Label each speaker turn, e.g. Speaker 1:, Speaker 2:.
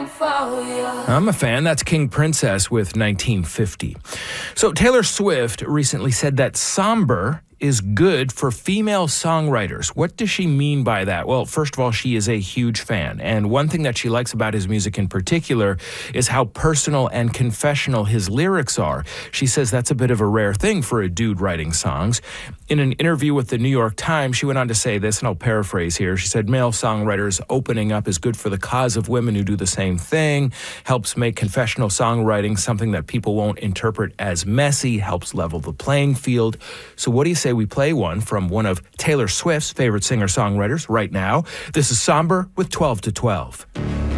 Speaker 1: I'm a fan. That's King Princess with 1950. So Taylor Swift recently said that somber is good for female songwriters. What does she mean by that? Well, first of all, she is a huge fan. And one thing that she likes about his music in particular is how personal and confessional his lyrics are. She says that's a bit of a rare thing for a dude writing songs. In an interview with the New York Times, she went on to say this, and I'll paraphrase here. She said, male songwriters opening up is good for the cause of women who do the same thing, helps make confessional songwriting something that people won't interpret as messy, helps level the playing field. So what do you say we play one from one of Taylor Swift's favorite singer-songwriters right now? This is Somber with 12 to 12.